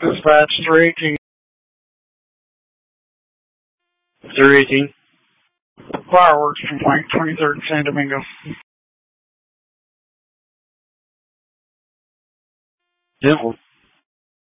Dispatch 318. 318. Fireworks complaint, 23rd San Domingo. Dental.